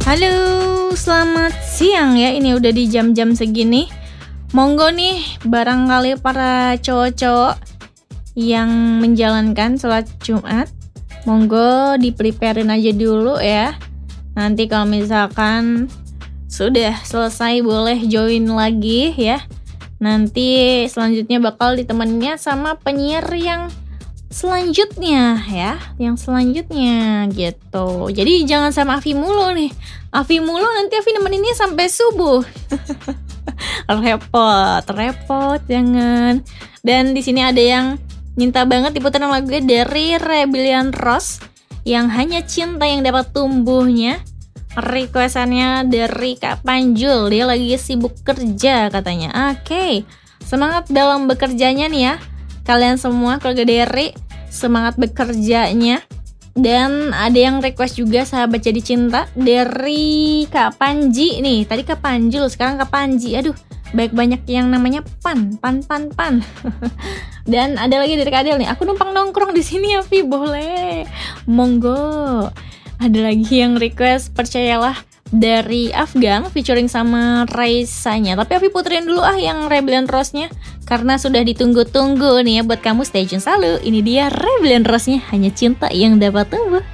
Halo, selamat siang ya. Ini udah di jam-jam segini. Monggo nih, barangkali para cowok-cowok yang menjalankan sholat Jumat, monggo di-preparein aja dulu ya. Nanti kalau misalkan sudah selesai boleh join lagi ya. Nanti selanjutnya bakal ditemeninnya sama penyiar yang selanjutnya ya, yang selanjutnya gitu. Jadi jangan sama Afi mulu nih. Afi mulu nanti Afi nemeninnya sampai subuh. repot jangan. Dan di sini ada yang minta banget diputerin lagu dari Rebellion Rose yang Hanya Cinta Yang Dapat Tumbuhnya. Requestannya dari Kak Panjul, dia lagi sibuk kerja katanya. Oke, semangat dalam bekerjanya nih ya. Kalian semua keluarga Derry, semangat bekerjanya. Dan ada yang request juga Sahabat Jadi Cinta dari Kak Panji nih. Tadi Kak Panjul, sekarang Kak Panji. Aduh, banyak yang namanya Pan. Dan ada lagi dari Kak Adel nih. Aku numpang nongkrong di sini ya, Vi, boleh. Monggo. Ada lagi yang request Percayalah dari Afgan featuring sama Raisanya. Tapi Afi puterin dulu yang Rebellion Rose-nya karena sudah ditunggu-tunggu nih ya buat kamu. Stay tune selalu. Ini dia Rebellion Rose-nya, Hanya Cinta Yang Dapat Tumbuh.